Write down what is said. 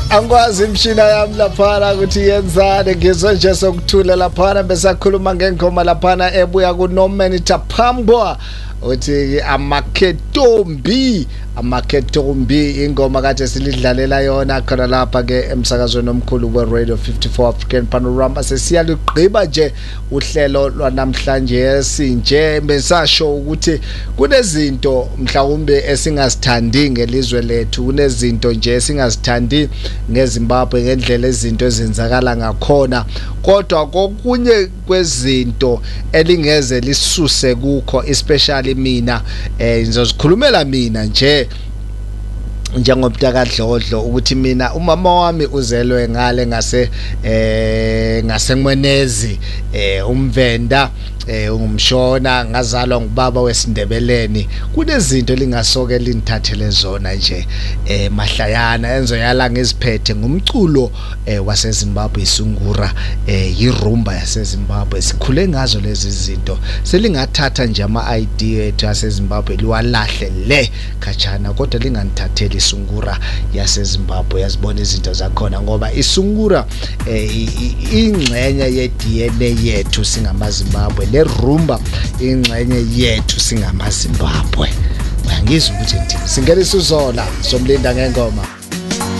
Angikwazi imshina yami laphana ukuthi yenzane ngizwe nje sokuthula laphana besakhuluma ngengoma laphana ebuya kuNorman Tapambwa uthi amaketombi ingoma kade silidlalela yona khona lapha ke emsakazweni omkhulu weRadio 54 African Panorama sesiyaliqhiba nje uhlelo lwanamhlanje sinje besasho ukuthi kunezinto mhlawumbe esingazithandi ngelizwe lethu kunezinto nje esingazithandi ngeZimbabwe ngendlela izinto ezenzakala ngakhona kodwa kokunye kwezinto elingeze lisuse kukho especially mina ngizozikhulumela mina nje njengomntakadlodlo ukuthi mina umama wami uzelwe ngale ngaseNgwenezi umvenda ungumshona ngazalwa ngubaba wesindebeleni kunezinto lingasoke linithathele zona nje mahlayana enzoyala ngiziphethe ngumculo waseZimbabwe isungura yirumba yaseZimbabwe sikhule ngazo lezi zinto selingathatha nje ama-ID ethu yaseZimbabwe liwalahle le khatshana kodwa linganithatheli isungura yaseZimbabwe yazibona izinto zakhona ngoba isungura ingxenye ye-DNA yethu singamaZimbabwe lerumba ingxenye yethu singamaZimbabwe uyangizwa ukuthi ngithini singena isizola somlinda ngengoma